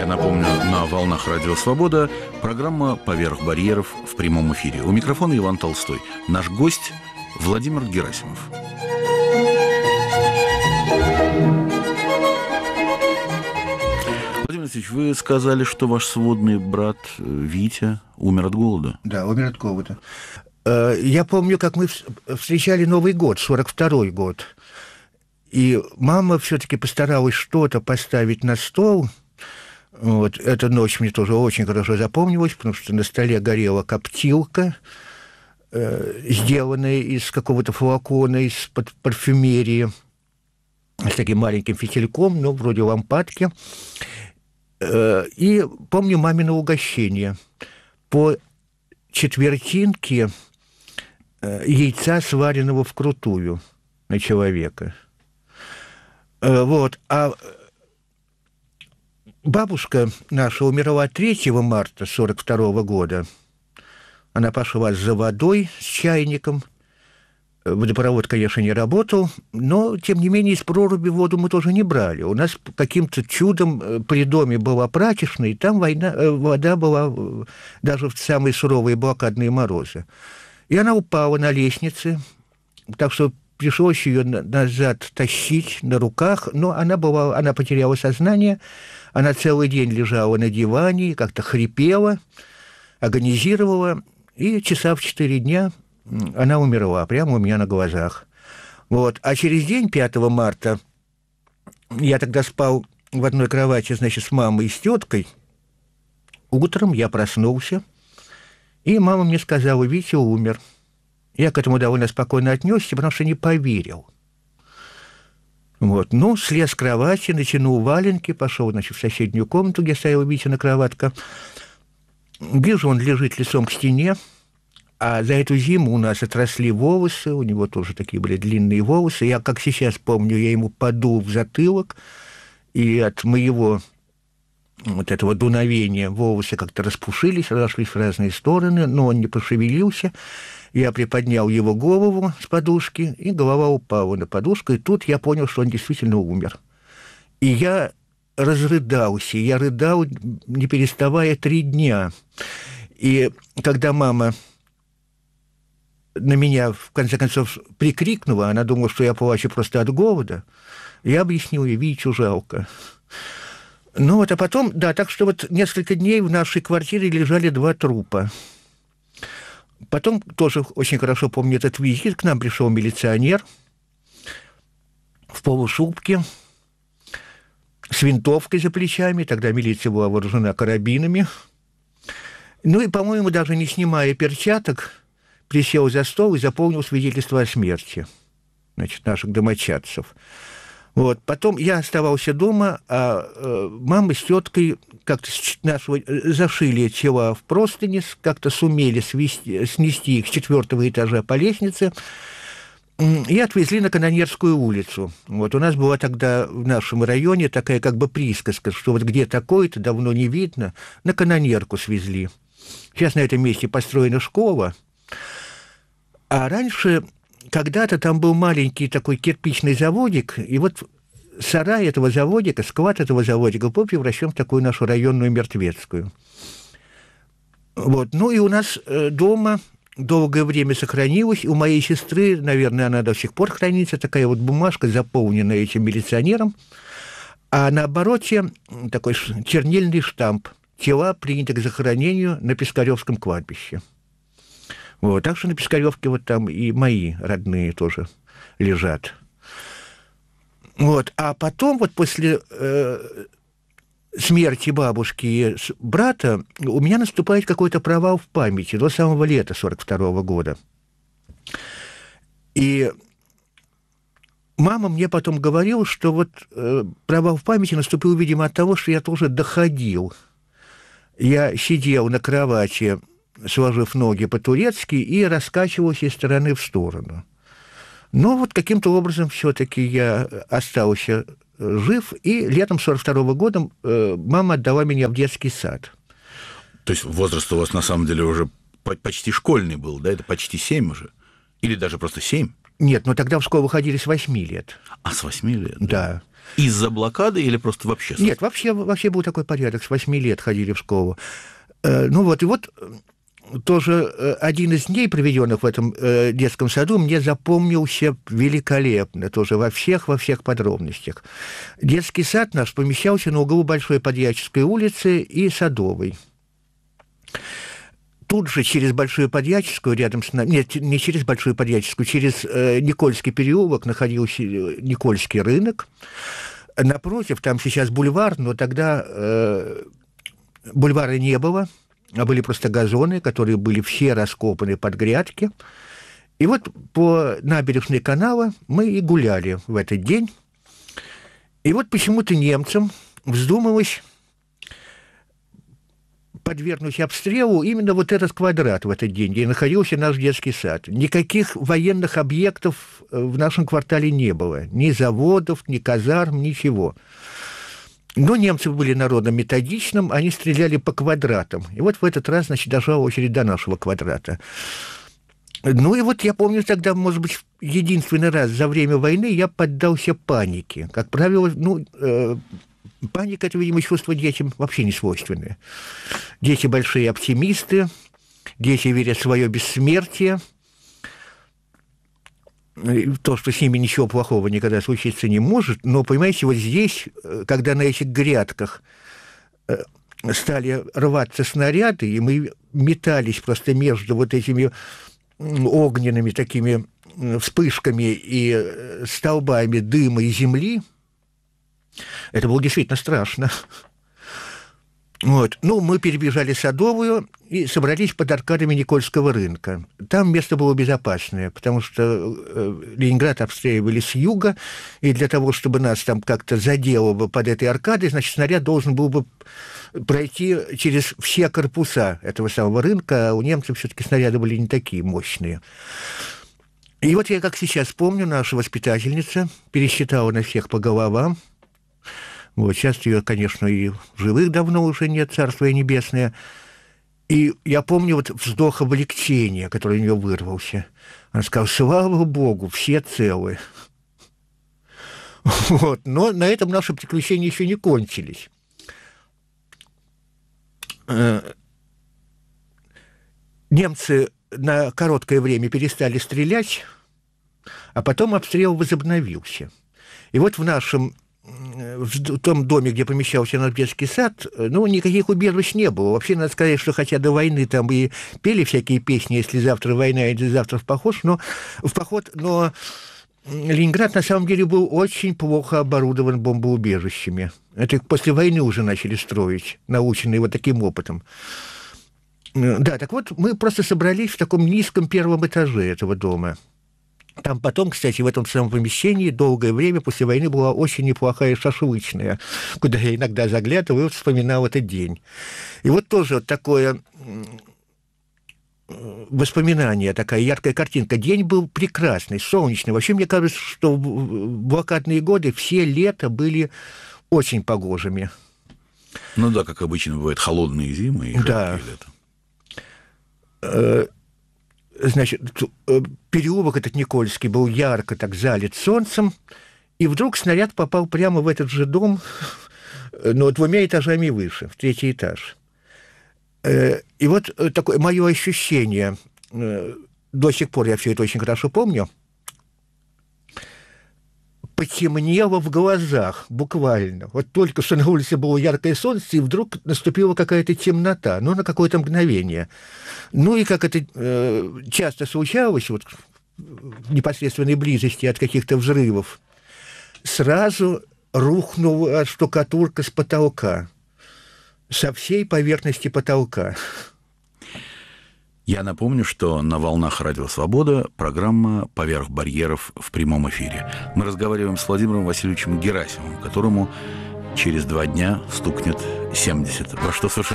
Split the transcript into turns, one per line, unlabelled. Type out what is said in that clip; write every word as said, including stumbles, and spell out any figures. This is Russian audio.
Я напомню, на волнах Радио Свобода программа «Поверх барьеров» в прямом эфире. У микрофона Иван Толстой. Наш гость Владимир Герасимов. Владимир Алексеевич, вы сказали, что ваш сводный брат Витя умер от голода.
Да, умер от голода. Я помню, как мы встречали Новый год, сорок второй год. И мама все-таки постаралась что-то поставить на стол. Вот, эта ночь мне тоже очень хорошо запомнилась, потому что на столе горела коптилка, э, сделанная из какого-то флакона, из-под парфюмерии, с таким маленьким фитильком, ну, вроде лампадки. Э, и помню мамино угощение. По четвертинке э, яйца, сваренного вкрутую на человека. Э, вот, а... Бабушка наша умерла третьего марта сорок второго года. Она пошла за водой с чайником. Водопровод, конечно, не работал, но, тем не менее, из проруби воду мы тоже не брали. У нас каким-то чудом при доме была прачечная, и там война, вода была даже в самые суровые блокадные морозы. И она упала на лестнице, так что пришлось ее назад тащить на руках, но она, была, она потеряла сознание. Она целый день лежала на диване, как-то хрипела, агонизировала, и часа в четыре дня она умерла, прямо у меня на глазах. Вот. А через день, пятого марта, я тогда спал в одной кровати, значит, с мамой и с теткой. Утром я проснулся, и мама мне сказала: «Витя умер». Я к этому довольно спокойно отнесся, потому что не поверил. Вот. Ну, слез с кровати, натянул валенки, пошел, значит, в соседнюю комнату, где стояла Витина кроватка. Вижу, он лежит лицом к стене, а за эту зиму у нас отросли волосы, у него тоже такие были длинные волосы. Я, как сейчас помню, я ему подул в затылок, и от моего вот этого дуновения волосы как-то распушились, разошлись в разные стороны, но он не пошевелился. Я приподнял его голову с подушки, и голова упала на подушку, и тут я понял, что он действительно умер. И я разрыдался, я рыдал, не переставая, три дня. И когда мама на меня, в конце концов, прикрикнула, она думала, что я плачу просто от голода, я объяснил ей: Витю жалко. Ну вот, а потом, да, так что вот несколько дней в нашей квартире лежали два трупа. Потом тоже очень хорошо помню этот визит. К нам пришел милиционер в полушубке, с винтовкой за плечами. Тогда милиция была вооружена карабинами. Ну и, по-моему, даже не снимая перчаток, присел за стол и заполнил свидетельство о смерти, значит, наших домочадцев. Вот. Потом я оставался дома, а э, мама с теткой как-то нашего, зашили тела в простыни, как-то сумели свести, снести их с четвертого этажа по лестнице и отвезли на Канонерскую улицу. Вот. У нас была тогда в нашем районе такая как бы присказка, что вот где такое-то давно не видно, на Канонерку свезли. Сейчас на этом месте построена школа, а раньше... Когда-то там был маленький такой кирпичный заводик, и вот сарай этого заводика, склад этого заводика был превращен в такую нашу районную мертвецкую. Вот. Ну и у нас дома долгое время сохранилась, у моей сестры, наверное, она до сих пор хранится, такая вот бумажка, заполненная этим милиционером, а на обороте такой чернильный штамп: «Тела приняты к захоронению на Пискаревском кладбище». Вот, так что на Пискаревке вот там и мои родные тоже лежат. Вот, а потом вот после э, смерти бабушки и брата у меня наступает какой-то провал в памяти до самого лета сорок второго года. И мама мне потом говорила, что вот э, провал в памяти наступил, видимо, от того, что я тоже доходил. Я сидел на кровати, сложив ноги по-турецки, и раскачивался из стороны в сторону. Но вот каким-то образом все-таки я остался жив, и летом сорок второго года э, мама отдала меня в детский сад.
То есть возраст у вас на самом деле уже почти школьный был, да? Это почти семь уже? Или даже просто семь?
Нет, но тогда в школу ходили с восьми лет.
А, с восьми лет?
Да.
Да. Из-за блокады или просто вообще?
Нет, вообще, вообще был такой порядок. С восьми лет ходили в школу. Ну вот, и вот тоже один из дней, проведенных в этом детском саду, мне запомнился великолепно, тоже во всех, во всех подробностях. Детский сад наш помещался на углу Большой Подьяческой улицы и Садовой. Тут же через Большую Подьяческую, рядом с нами, нет, не через Большую Подьяческую, через э, Никольский переулок находился Никольский рынок. Напротив, там сейчас бульвар, но тогда э, бульвара не было, а были просто газоны, которые были все раскопаны под грядки. И вот по набережной канала мы и гуляли в этот день. И вот почему-то немцам вздумалось подвергнуть обстрелу именно вот этот квадрат в этот день, где находился наш детский сад. Никаких военных объектов в нашем квартале не было. Ни заводов, ни казарм, ничего. Но немцы были народом методичным, они стреляли по квадратам. И вот в этот раз, значит, дошла очередь до нашего квадрата. Ну и вот я помню тогда, может быть, единственный раз за время войны я поддался панике. Как правило, ну... Э, паника – это, видимо, чувство детям вообще не свойственное. Дети большие оптимисты, дети верят в свое бессмертие. То, что с ними ничего плохого никогда случиться не может. Но, понимаете, вот здесь, когда на этих грядках стали рваться снаряды, и мы метались просто между вот этими огненными такими вспышками и столбами дыма и земли, это было действительно страшно. Вот. Ну, мы перебежали Садовую и собрались под аркадами Никольского рынка. Там место было безопасное, потому что э, Ленинград обстреливали с юга, и для того, чтобы нас там как-то задело бы под этой аркадой, значит, снаряд должен был бы пройти через все корпуса этого самого рынка, а у немцев все-таки снаряды были не такие мощные. И вот я, как сейчас помню, наша воспитательница пересчитала на всех по головам. Вот, сейчас ее, конечно, и в живых давно уже нет, царство небесное. И я помню вот вздох облегчения, который у нее вырвался. Она сказала: слава Богу, все целы. Вот. Но на этом наши приключения еще не кончились. Немцы на короткое время перестали стрелять, а потом обстрел возобновился. И вот в нашем в том доме, где помещался наш детский сад, ну, никаких убежищ не было. Вообще, надо сказать, что хотя до войны там и пели всякие песни, если завтра война, если завтра в поход, но, в поход, но Ленинград на самом деле был очень плохо оборудован бомбоубежищами. Это после войны уже начали строить, наученные вот таким опытом. Да, так вот, мы просто собрались в таком низком первом этаже этого дома. Там потом, кстати, в этом самом помещении долгое время после войны была очень неплохая шашлычная, куда я иногда заглядывал и вот вспоминал этот день. И вот тоже вот такое воспоминание, такая яркая картинка. День был прекрасный, солнечный. Вообще, мне кажется, что в блокадные годы все лета были очень погожими.
Ну да, как обычно бывает, холодные зимы и жаркие лета.
Значит, переулок этот Никольский был ярко так залит солнцем, и вдруг снаряд попал прямо в этот же дом, но двумя этажами выше, в третий этаж. И вот такое мое ощущение, до сих пор я все это очень хорошо помню, потемнело в глазах, буквально. Вот только что на улице было яркое солнце, и вдруг наступила какая-то темнота, ну, на какое-то мгновение. Ну, и как это э, часто случалось, вот, в непосредственной близости от каких-то взрывов, сразу рухнула штукатурка с потолка, со всей поверхности потолка.
Я напомню, что на волнах Радио Свобода программа «Поверх барьеров» в прямом эфире. Мы разговариваем с Владимиром Васильевичем Герасимовым, которому через два дня стукнет семьдесят, во что совершенно